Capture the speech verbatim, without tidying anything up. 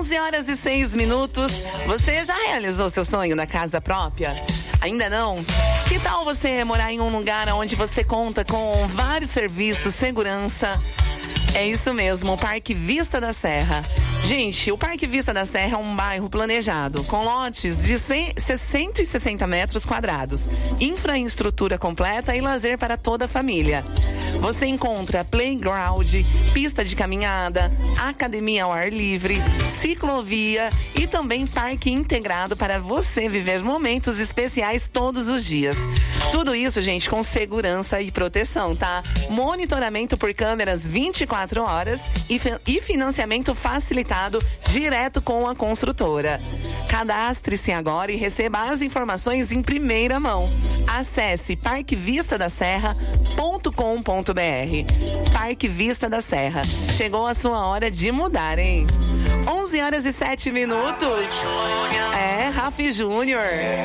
onze horas e seis minutos. Você já realizou seu sonho da casa própria? Ainda não? Que tal você morar em um lugar onde você conta com vários serviços, segurança? É isso mesmo, o Parque Vista da Serra. Gente, o Parque Vista da Serra é um bairro planejado, com lotes de cento e sessenta metros quadrados, infraestrutura completa e lazer para toda a família. Você encontra playground, pista de caminhada, academia ao ar livre, ciclovia e também parque integrado para você viver momentos especiais todos os dias. Tudo isso, gente, com segurança e proteção, tá? Monitoramento por câmeras vinte e quatro horas e, e financiamento facilitado direto com a construtora. Cadastre-se agora e receba as informações em primeira mão. Acesse parque vista da serra ponto com ponto br. Parque Vista da Serra. Chegou a sua hora de mudar, hein? onze horas e sete minutos. É, Rafi Júnior.